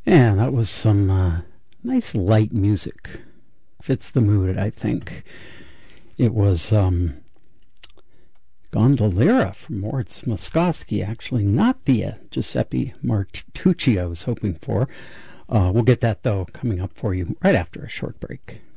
Yeah, that was some nice light music. Fits the mood, I think. It was Gondoliera from Moritz Moskowski, actually, not the Giuseppe Martucci I was hoping for. We'll get that, though, coming up for you right after a short break.